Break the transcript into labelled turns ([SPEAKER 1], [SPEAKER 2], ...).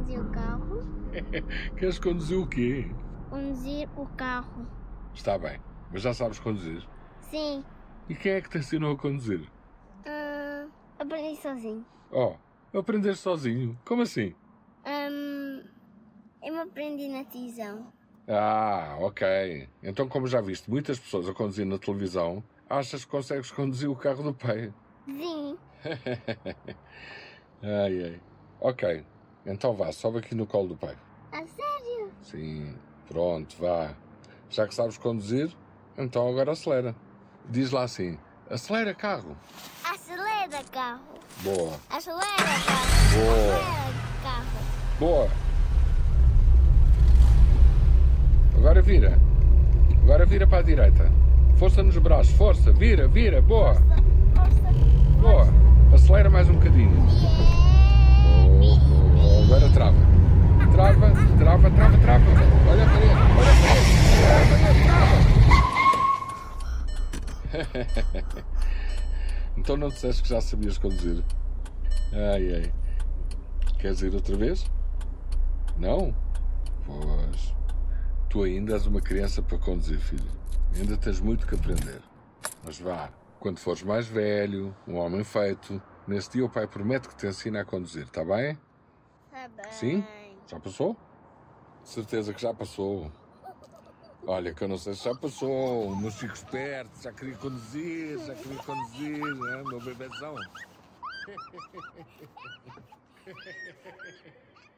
[SPEAKER 1] conduzir o carro.
[SPEAKER 2] Queres conduzir o quê?
[SPEAKER 1] Conduzir o carro.
[SPEAKER 2] Está bem, mas já sabes conduzir.
[SPEAKER 1] Sim.
[SPEAKER 2] E quem é que te ensinou a conduzir?
[SPEAKER 1] Aprendi sozinho.
[SPEAKER 2] Oh, aprender sozinho? Como assim?
[SPEAKER 1] Eu me aprendi na televisão.
[SPEAKER 2] Ah, ok. Então, como já viste muitas pessoas a conduzir na televisão, achas que consegues conduzir o carro do pai?
[SPEAKER 1] Sim.
[SPEAKER 2] Ai, ai. Ok, então vá, sobe aqui no colo do pai.
[SPEAKER 1] A sério?
[SPEAKER 2] Sim, pronto, vá. Já que sabes conduzir, então agora acelera. Diz lá assim, acelera carro.
[SPEAKER 1] Acelera, carro.
[SPEAKER 2] Boa,
[SPEAKER 1] Acelera, carro.
[SPEAKER 2] boa,
[SPEAKER 1] Acelera, carro.
[SPEAKER 2] boa. Agora vira. Agora vira para a direita. Força nos braços, força, vira, vira, boa.
[SPEAKER 1] Força.
[SPEAKER 2] Boa. Acelera mais um bocadinho. Boa, boa. Agora trava. Trava, trava, trava, trava. Olha para ele, olha para ele. Olha para ele, trava. Então não disseste que já sabias conduzir? Ai, ai. Queres ir outra vez? Não? Pois. Tu ainda és uma criança para conduzir, filho. Ainda tens muito que aprender. Mas vá, quando fores mais velho, um homem feito, nesse dia o pai promete que te ensina a conduzir, está bem?
[SPEAKER 1] Tá bem.
[SPEAKER 2] Sim? Já passou? De certeza que já passou. Olha, que eu não sei se já passou. O meu Chico esperto já queria conduzir, né, meu bebezão?